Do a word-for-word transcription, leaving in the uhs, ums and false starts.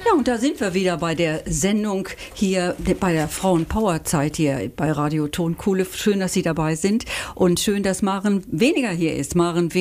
Ja, und da sind wir wieder bei der Sendung hier, bei der Frauen-Power-Zeit hier bei Radio Tonkuhle. Schön, dass Sie dabei sind und schön, dass Maren Weniger hier ist. Maren